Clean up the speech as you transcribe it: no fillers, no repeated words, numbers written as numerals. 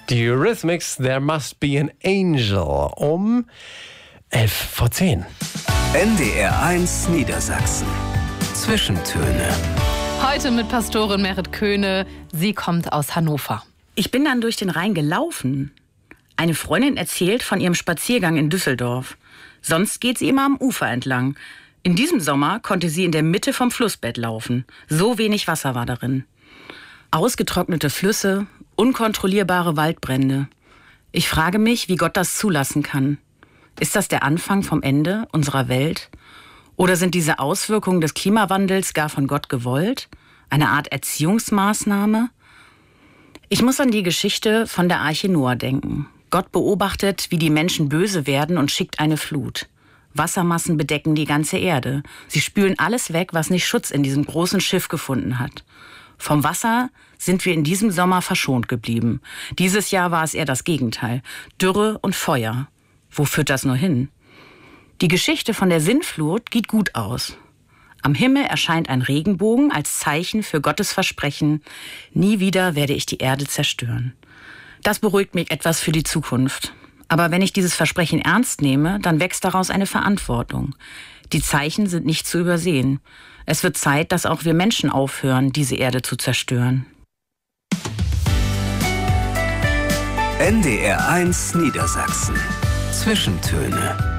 Die Eurythmics, There Must Be an Angel, um 11:10. NDR 1 Niedersachsen. Zwischentöne. Heute mit Pastorin Merit Köhne. Sie kommt aus Hannover. Ich bin dann durch den Rhein gelaufen. Eine Freundin erzählt von ihrem Spaziergang in Düsseldorf. Sonst geht sie immer am Ufer entlang. In diesem Sommer konnte sie in der Mitte vom Flussbett laufen. So wenig Wasser war darin. Ausgetrocknete Flüsse, unkontrollierbare Waldbrände. Ich frage mich, wie Gott das zulassen kann. Ist das der Anfang vom Ende unserer Welt? Oder sind diese Auswirkungen des Klimawandels gar von Gott gewollt? Eine Art Erziehungsmaßnahme? Ich muss an die Geschichte von der Arche Noah denken. Gott beobachtet, wie die Menschen böse werden und schickt eine Flut. Wassermassen bedecken die ganze Erde. Sie spülen alles weg, was nicht Schutz in diesem großen Schiff gefunden hat. Vom Wasser sind wir in diesem Sommer verschont geblieben. Dieses Jahr war es eher das Gegenteil. Dürre und Feuer. Wo führt das nur hin? Die Geschichte von der Sintflut geht gut aus. Am Himmel erscheint ein Regenbogen als Zeichen für Gottes Versprechen: Nie wieder werde ich die Erde zerstören. Das beruhigt mich etwas für die Zukunft. Aber wenn ich dieses Versprechen ernst nehme, dann wächst daraus eine Verantwortung. Die Zeichen sind nicht zu übersehen. Es wird Zeit, dass auch wir Menschen aufhören, diese Erde zu zerstören. NDR 1 Niedersachsen. Zwischentöne.